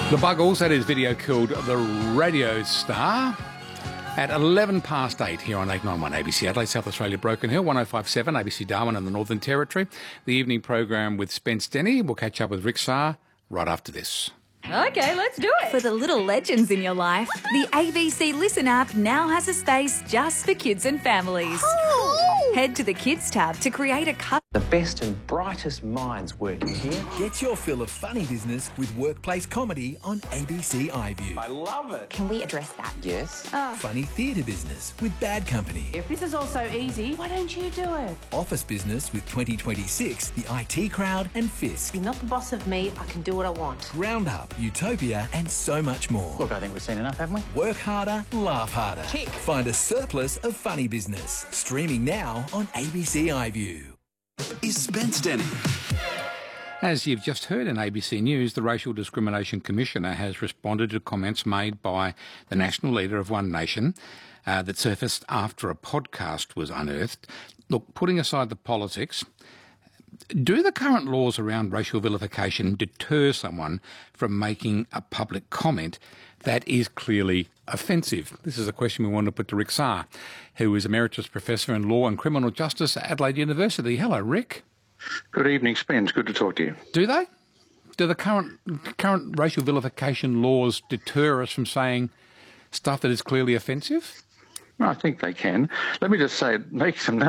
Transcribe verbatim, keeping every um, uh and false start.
The Buggles, that is video killed the radio star at eleven past eight here on eight ninety-one A B C Adelaide, South Australia, Broken Hill, one oh five point seven A B C Darwin and the Northern Territory. The evening program with Spence Denny. We'll catch up with Rick Saar right after this. Okay, let's do it. For the little legends in your life, the A B C Listen app now has a space just for kids and families. Oh. Head to the Kids tab to create a cut. The best and brightest minds working here. Get your fill of funny business with workplace comedy on A B C iView. I love it. Can we address that? Yes. Funny theatre business with Bad Company. If this is all so easy, why don't you do it? Office business with twenty twenty-six, the I T Crowd and Fisk. You're not the boss of me, I can do what I want. Roundup, Utopia and so much more. Look, I think we've seen enough, haven't we? Work harder, laugh harder. Tick. Find a surplus of funny business. Streaming now on A B C iView. Is Spence Denny. As you've just heard in A B C News, the Racial Discrimination Commissioner has responded to comments made by the national leader of One Nation uh, that surfaced after a podcast was unearthed. Look, putting aside the politics, do the current laws around racial vilification deter someone from making a public comment that is clearly offensive? This is a question we want to put to Rick Saar, who is Emeritus Professor in Law and Criminal Justice at Adelaide University. Hello, Rick. Good evening, Spence. Good to talk to you. Do they? Do the current current racial vilification laws deter us from saying stuff that is clearly offensive? I think they can. Let me just say, make some note.